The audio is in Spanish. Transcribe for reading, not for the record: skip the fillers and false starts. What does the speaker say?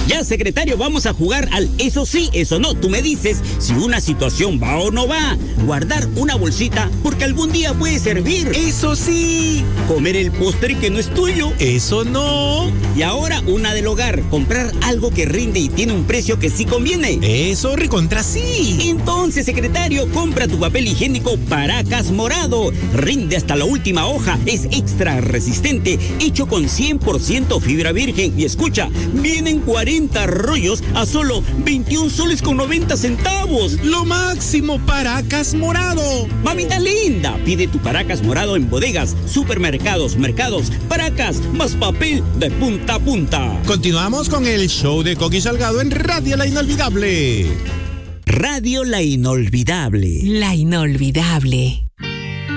Ya, secretario, vamos a jugar al eso sí, eso no. Tú me dices si una situación va o no va. Guardar una bolsita porque algún día puede servir. Eso sí. Comer el postre que no es tuyo. Eso no. Y ahora una del hogar. Comprar algo que rinde y tiene un precio que sí conviene. Eso recontra sí. Entonces, secretario, compra tu papel higiénico Paracas Morado. Rinde hasta la última hoja. Es extra resistente. Hecho con 100% fibra virgen. Y escucha, vienen 40 rollos a solo 21 soles con 90 centavos. Lo máximo, Paracas Morado. Mamita linda, pide tu Paracas Morado en bodegas, supermercados, mercados. Paracas, más papel de punta a punta. Continuamos con el show de Coqui Salgado en Radio La Inolvidable. Radio La Inolvidable. La Inolvidable.